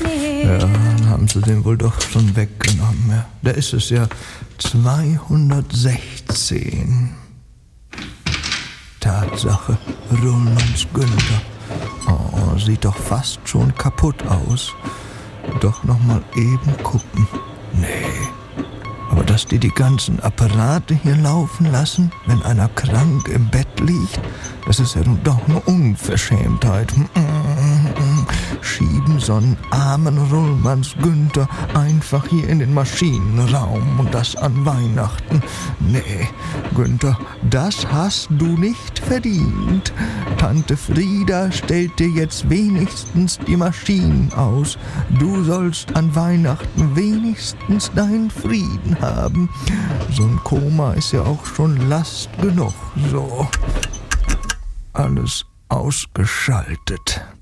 Ja, dann haben sie den wohl doch schon weggenommen. Ja. Da ist es ja 216. Tatsache, Rullmanns Günther. Oh, sieht doch fast schon kaputt aus. Doch noch mal eben gucken. Nee. Aber dass die ganzen Apparate hier laufen lassen, wenn einer krank im Bett liegt, das ist ja nun doch eine Unverschämtheit. Schieben so einen armen Rullmanns Günther einfach hier in den Maschinenraum und das an Weihnachten. Nee, Günther, das hast du nicht verdient. Tante Frieda stellt dir jetzt wenigstens die Maschinen aus. Du sollst an Weihnachten wenigstens deinen Frieden haben. So ein Koma ist ja auch schon Last genug. So, alles ausgeschaltet.